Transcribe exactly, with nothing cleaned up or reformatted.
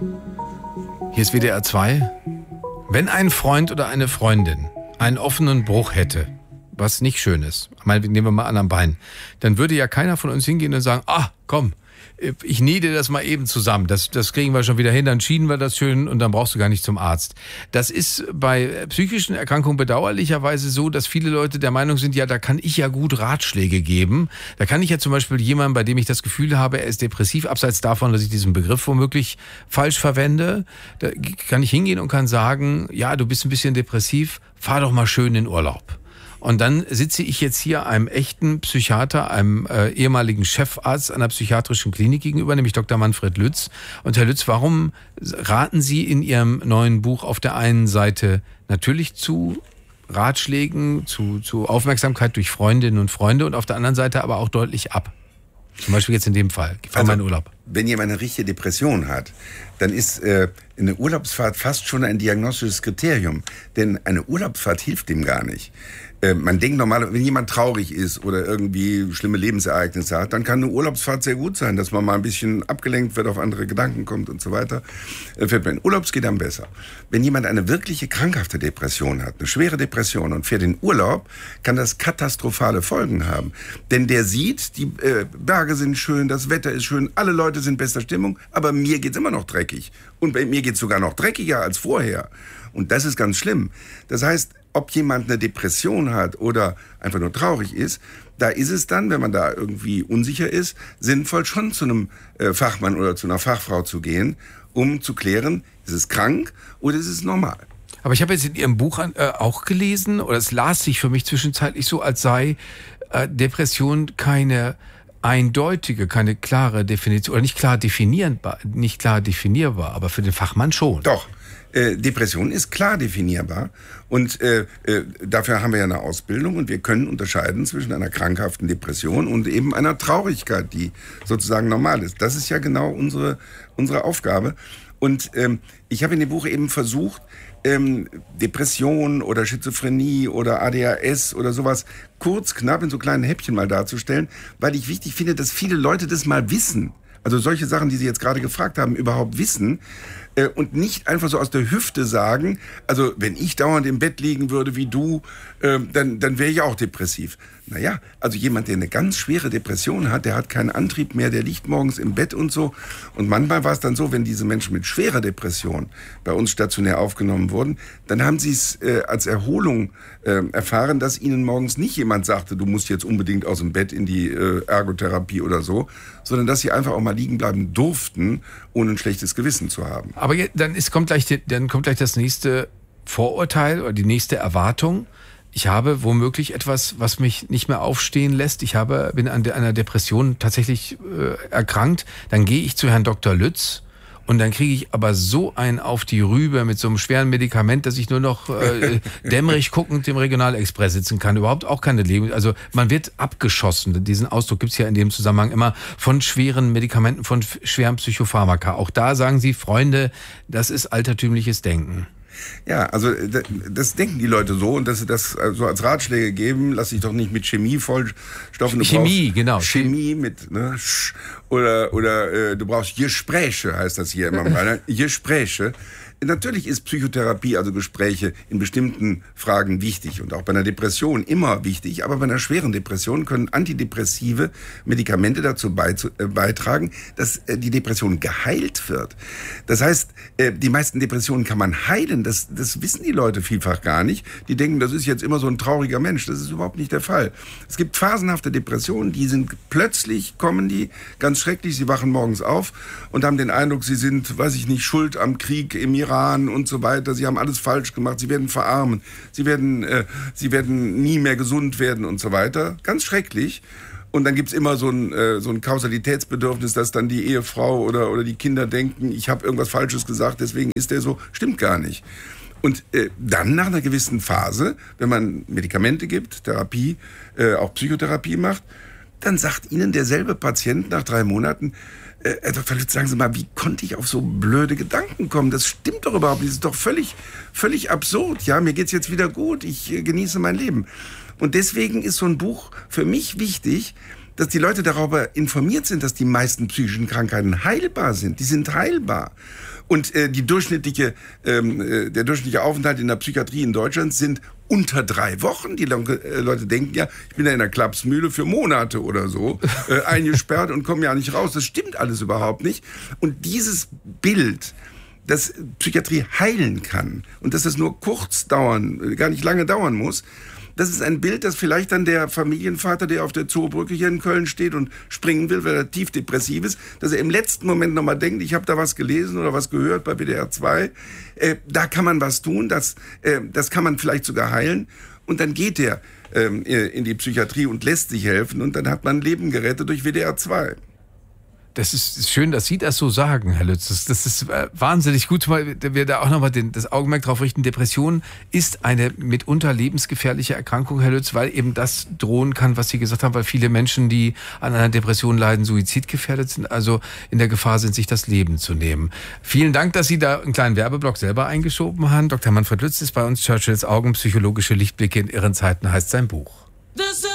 Hier ist W D R zwei. Wenn ein Freund oder eine Freundin einen offenen Bruch hätte, was nicht schön ist, meinetwegen nehmen wir mal an am Bein, dann würde ja keiner von uns hingehen und sagen, ah, komm, ich nähe das mal eben zusammen, das, das kriegen wir schon wieder hin, dann schienen wir das schön und dann brauchst du gar nicht zum Arzt. Das ist bei psychischen Erkrankungen bedauerlicherweise so, dass viele Leute der Meinung sind, ja, da kann ich ja gut Ratschläge geben. Da kann ich ja zum Beispiel jemandem, bei dem ich das Gefühl habe, er ist depressiv, abseits davon, dass ich diesen Begriff womöglich falsch verwende, da kann ich hingehen und kann sagen, ja, du bist ein bisschen depressiv, fahr doch mal schön in Urlaub. Und dann sitze ich jetzt hier einem echten Psychiater, einem äh, ehemaligen Chefarzt einer psychiatrischen Klinik gegenüber, nämlich Doktor Manfred Lütz. Und Herr Lütz, warum raten Sie in Ihrem neuen Buch auf der einen Seite natürlich zu Ratschlägen, zu, zu Aufmerksamkeit durch Freundinnen und Freunde und auf der anderen Seite aber auch deutlich ab? Zum Beispiel jetzt in dem Fall. Ich fahre also, mal in Urlaub. Wenn jemand eine richtige Depression hat, dann ist äh, eine Urlaubsfahrt fast schon ein diagnostisches Kriterium. Denn eine Urlaubsfahrt hilft dem gar nicht. Äh, man denkt normalerweise, wenn jemand traurig ist oder irgendwie schlimme Lebensereignisse hat, dann kann eine Urlaubsfahrt sehr gut sein, dass man mal ein bisschen abgelenkt wird, auf andere Gedanken kommt und so weiter. Äh, fährt man in Urlaub, geht dann besser. Wenn jemand eine wirkliche krankhafte Depression hat, eine schwere Depression und fährt in Urlaub, kann das katastrophale Folgen haben. Denn der sieht, die äh, Berge sind schön, das Wetter ist schön, alle Leute sind in bester Stimmung, aber mir geht's immer noch dreckig. Und bei mir geht's sogar noch dreckiger als vorher. Und das ist ganz schlimm. Das heißt, ob jemand eine Depression hat oder einfach nur traurig ist, da ist es dann, wenn man da irgendwie unsicher ist, sinnvoll schon zu einem äh, Fachmann oder zu einer Fachfrau zu gehen, um zu klären, ist es krank oder ist es normal. Aber ich habe jetzt in Ihrem Buch äh, auch gelesen, oder es las sich für mich zwischenzeitlich so, als sei äh, Depression keine eindeutige, keine klare Definition, oder nicht klar definierbar, nicht klar definierbar, aber für den Fachmann schon. Doch. Äh, Depression ist klar definierbar und äh, äh, dafür haben wir ja eine Ausbildung und wir können unterscheiden zwischen einer krankhaften Depression und eben einer Traurigkeit, die sozusagen normal ist. Das ist ja genau unsere, unsere Aufgabe. Und ähm, ich habe in dem Buch eben versucht, ähm, Depression oder Schizophrenie oder A D H S oder sowas kurz, knapp in so kleinen Häppchen mal darzustellen, weil ich wichtig finde, dass viele Leute das mal wissen. Also solche Sachen, die Sie jetzt gerade gefragt haben, überhaupt wissen äh, und nicht einfach so aus der Hüfte sagen, also wenn ich dauernd im Bett liegen würde wie du, äh, dann, dann wäre ich auch depressiv. Naja, also jemand, der eine ganz schwere Depression hat, der hat keinen Antrieb mehr, der liegt morgens im Bett und so. Und manchmal war es dann so, wenn diese Menschen mit schwerer Depression bei uns stationär aufgenommen wurden, dann haben sie es äh, als Erholung äh, erfahren, dass ihnen morgens nicht jemand sagte, du musst jetzt unbedingt aus dem Bett in die äh, Ergotherapie oder so, sondern dass sie einfach auch mal liegen bleiben durften, ohne ein schlechtes Gewissen zu haben. Aber dann ist, kommt gleich, dann kommt gleich das nächste Vorurteil oder die nächste Erwartung. Ich habe womöglich etwas, was mich nicht mehr aufstehen lässt. Ich habe, bin an einer Depression tatsächlich äh, erkrankt. Dann gehe ich zu Herrn Doktor Lütz und dann kriege ich aber so einen auf die Rübe mit so einem schweren Medikament, dass ich nur noch äh, dämmerig guckend im Regionalexpress sitzen kann. Überhaupt auch keine Leben. Also man wird abgeschossen. Diesen Ausdruck gibt's ja in dem Zusammenhang immer von schweren Medikamenten, von schweren Psychopharmaka. Auch da sagen Sie, Freunde, das ist altertümliches Denken. Ja, also das denken die Leute so und dass sie das so als Ratschläge geben, lass dich doch nicht mit Chemie vollstoffen. Du Chemie, genau. Chemie mit, ne, oder, oder äh, du brauchst Gespräche, heißt das hier immer mal, ne? Gespräche. Natürlich ist Psychotherapie, also Gespräche in bestimmten Fragen wichtig und auch bei einer Depression immer wichtig, aber bei einer schweren Depression können antidepressive Medikamente dazu beitragen, dass die Depression geheilt wird. Das heißt, die meisten Depressionen kann man heilen, das, das wissen die Leute vielfach gar nicht. Die denken, das ist jetzt immer so ein trauriger Mensch, das ist überhaupt nicht der Fall. Es gibt phasenhafte Depressionen, die sind plötzlich, kommen die, ganz schrecklich, sie wachen morgens auf und haben den Eindruck, sie sind, weiß ich nicht, schuld am Krieg im Iran und so weiter. Sie haben alles falsch gemacht. Sie werden verarmen. Sie werden, äh, sie werden nie mehr gesund werden und so weiter. Ganz schrecklich. Und dann gibt's immer so ein, äh, so ein Kausalitätsbedürfnis, dass dann die Ehefrau oder, oder die Kinder denken, ich habe irgendwas Falsches gesagt, deswegen ist der so. Stimmt gar nicht. Und äh, dann nach einer gewissen Phase, wenn man Medikamente gibt, Therapie, äh, auch Psychotherapie macht, dann sagt Ihnen derselbe Patient nach drei Monaten, Herr Doktor Lütz, sagen Sie mal, wie konnte ich auf so blöde Gedanken kommen? Das stimmt doch überhaupt nicht. Das ist doch völlig, völlig absurd. Ja, mir geht's jetzt wieder gut. Ich äh, genieße mein Leben. Und deswegen ist so ein Buch für mich wichtig, dass die Leute darüber informiert sind, dass die meisten psychischen Krankheiten heilbar sind. Die sind heilbar. Und äh, die durchschnittliche, ähm, äh, der durchschnittliche Aufenthalt in der Psychiatrie in Deutschland sind unter drei Wochen. Die Leute denken ja, ich bin ja in der Klapsmühle für Monate oder so äh, eingesperrt und komme ja nicht raus. Das stimmt alles überhaupt nicht. Und dieses Bild, dass Psychiatrie heilen kann und dass es nur kurz dauern, gar nicht lange dauern muss, das ist ein Bild, das vielleicht dann der Familienvater, der auf der Zoobrücke hier in Köln steht und springen will, weil er tief depressiv ist, dass er im letzten Moment nochmal denkt, ich habe da was gelesen oder was gehört bei W D R zwei, äh, da kann man was tun, das, äh, das kann man vielleicht sogar heilen. Und dann geht er ähm, in die Psychiatrie und lässt sich helfen und dann hat man ein Leben gerettet durch W D R zwei. Das ist schön, dass Sie das so sagen, Herr Lütz. Das, das ist wahnsinnig gut, weil wir da auch nochmal das Augenmerk drauf richten. Depression ist eine mitunter lebensgefährliche Erkrankung, Herr Lütz, weil eben das drohen kann, was Sie gesagt haben, weil viele Menschen, die an einer Depression leiden, suizidgefährdet sind, also in der Gefahr sind, sich das Leben zu nehmen. Vielen Dank, dass Sie da einen kleinen Werbeblock selber eingeschoben haben. Doktor Manfred Lütz ist bei uns. Churchills Augen, psychologische Lichtblicke in irren Zeiten heißt sein Buch.